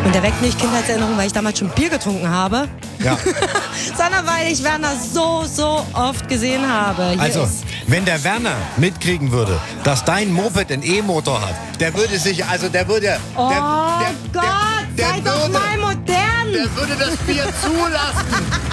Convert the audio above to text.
Und der weckt nicht Kindheitserinnerungen, weil ich damals schon Bier getrunken habe. Ja. Sondern weil ich Werner so oft gesehen habe. Hier Also, ist wenn der Werner mitkriegen würde, dass dein Moped einen E-Motor hat, der würde sich, also der würde... Oh der Gott, sei doch würde- mal modern! Der würde das Bier zulassen.